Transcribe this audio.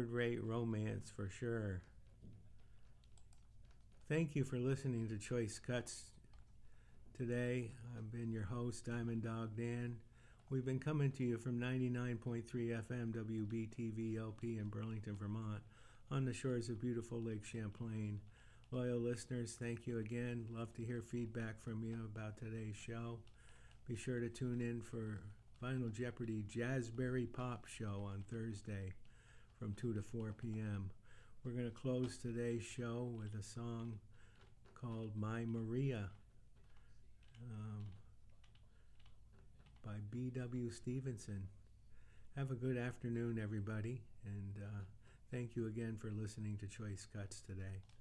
third-rate romance for sure. Thank you for listening to Choice Cuts today. I've been your host, Diamond Dog Dan. We've been coming to you from 99.3 FM WBTV LP in Burlington, Vermont, on the shores of beautiful Lake Champlain. Loyal listeners, thank you again. Love to hear feedback from you about today's show. Be sure to tune in for Vinyl Jeopardy Jazzberry Pop Show on Thursday from 2 to 4 p.m. We're going to close today's show with a song called My Maria by B.W. Stevenson. Have a good afternoon, everybody, and thank you again for listening to Choice Cuts today.